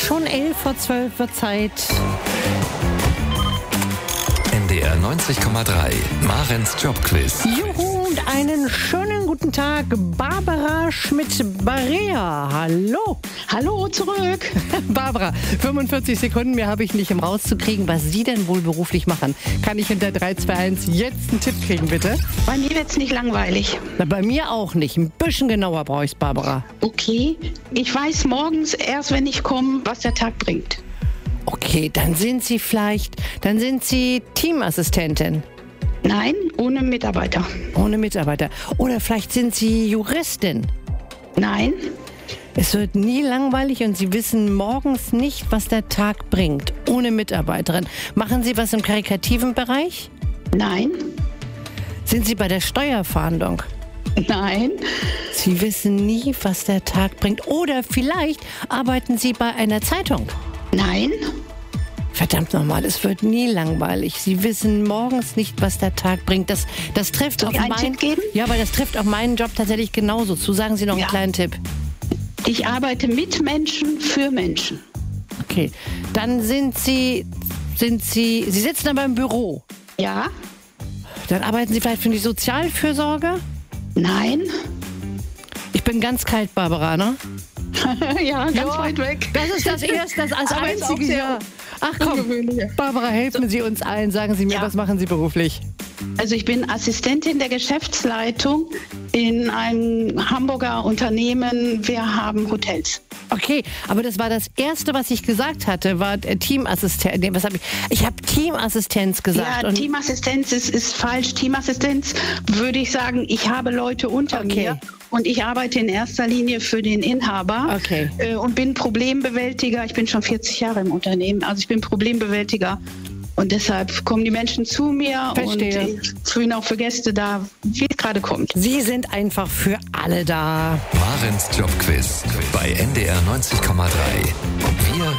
Schon 11:12 wird Zeit. NDR 90,3, Marens Jobquiz. Juhu und einen schönen guten Tag, Barbara Schmidt-Barea. Hallo. Hallo, zurück. Barbara, 45 Sekunden mehr habe ich nicht, um rauszukriegen, was Sie denn wohl beruflich machen. Kann ich hinter 3, 2, 1 jetzt einen Tipp kriegen, bitte? Bei mir wird's nicht langweilig. Na, bei mir auch nicht. Ein bisschen genauer brauche ich es, Barbara. Okay, ich weiß morgens erst, wenn ich komme, was der Tag bringt. Okay, dann sind Sie Teamassistentin. Nein, ohne Mitarbeiter. Ohne Mitarbeiter. Oder vielleicht sind Sie Juristin. Nein, Es wird nie langweilig und Sie wissen morgens nicht, was der Tag bringt. Ohne Mitarbeiterin. Machen Sie was im karikativen Bereich? nein, Sind Sie bei der Steuerfahndung? nein, Sie wissen nie, was der Tag bringt. Oder vielleicht arbeiten Sie bei einer Zeitung. nein, Verdammt nochmal, es wird nie langweilig. Sie wissen morgens nicht, was der Tag bringt. Das trifft Soll auf ich einen meinen... Tipp geben? Ja, aber das trifft auf meinen Job tatsächlich genauso zu. Sagen Sie noch einen Ja. kleinen Tipp. ich arbeite mit Menschen für Menschen. Okay, dann Sie sitzen aber im Büro. Ja, Dann arbeiten Sie vielleicht für die Sozialfürsorge? nein, Ich bin ganz kalt, Barbara, ne? ja, ganz Ja, weit weg. Das ist das Erste, das als Aber ist auch einzige sehr Jahr. Ach komm, ungewöhnlich. Barbara, helfen Sie uns allen. Sagen Sie mir, Ja. was machen Sie beruflich? Also ich bin Assistentin der Geschäftsleitung in einem Hamburger Unternehmen. Wir haben Hotels. Okay, aber das war das Erste, was ich gesagt hatte, war Teamassistenz. Nee, was habe ich? Ich habe Teamassistenz gesagt. Ja, und Teamassistenz ist falsch. Teamassistenz würde ich sagen, ich habe Leute unter Okay. mir und ich arbeite in erster Linie für den Inhaber Okay. Und bin Problembewältiger. Ich bin schon 40 Jahre im Unternehmen, also ich bin Problembewältiger. Und deshalb kommen die Menschen zu mir Verstehe. und ich bin auch für Gäste da, wie es gerade kommt. Sie sind einfach für alle da. Marens Jobquiz bei NDR 90,3. Wir